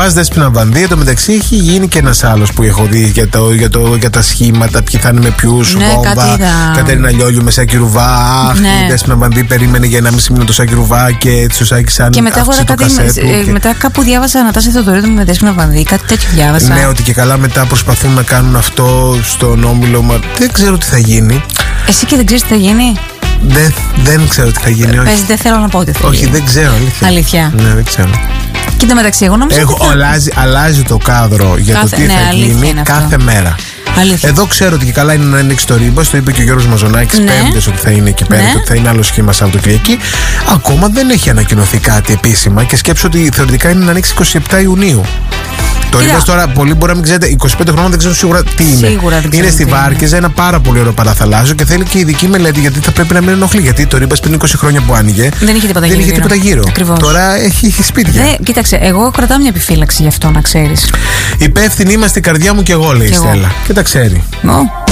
Πας Δέσποινα Βανδύ, εν τω μεταξύ έχει γίνει και ένας άλλος που έχω δει για τα σχήματα, ποιοι θα είναι με ποιους. Ναι, Βόμβα, Κατερίνα Λιόλιου με Σάκη Ρουβά. Αχ, ναι. Η Δέσποινα Βανδύ περίμενε για 1,5 μήνα το Σάκη Ρουβά και έτσι ο Σάκης σαν και μετά αύξησε το κασέτου. Μετά κάπου διάβασα Αναστάση Θεοδωρίδου με Δέσποινα Βανδύ, κάτι τέτοιο διάβασα. Ναι, ότι και καλά μετά προσπαθούν να κάνουν αυτό στον Όμιλο. Μα δεν ξέρω τι θα γίνει. Εσύ και δεν ξέρεις τι θα γίνει. Δεν ξέρω τι θα γίνει. Πες, δεν θέλω να πω τι θα γίνει. Όχι, δεν ξέρω. Αλήθεια. Ναι, δεν ξέρω. Κοίτα, μεταξύ, εγώ νομίζω ότι αλλάζει το κάδρο για το τι θα γίνει κάθε μέρα. Αλήθεια. Εδώ ξέρω ότι και καλά είναι να ανοίξει το Ρίμπας, το είπε και ο Γιώργος Μαζονάκης Πέμπτες ότι θα είναι εκεί πέρα, ότι θα είναι άλλο σχήμα Σαββατοκυριακή. Ακόμα δεν έχει ανακοινωθεί κάτι επίσημα και σκέψω ότι θεωρητικά είναι να ανοίξει 27 Ιουνίου. Το Ρίμπας τώρα, πολλοί μπορεί να μην ξέρετε, 25 χρόνια δεν ξέρουν σίγουρα τι είναι. Είναι στη Βάρκεζα, ένα πάρα πολύ ωραίο παραθαλάσσιο και θέλει και ειδική μελέτη γιατί θα πρέπει να μην ενοχλεί. Γιατί το Ρίμπας πριν 20 χρόνια που άνοιγε δεν είχε τίποτα γύρω. Ακριβώς. Τώρα έχει σπίτια. Κοίταξε, εγώ κρατάω μια επιφύλαξη γι' αυτό, να ξέρεις. Υπεύθυνοι είμαστε η καρδιά μου και εγώ, λέει η Στέλλα. Και τα ξέρει.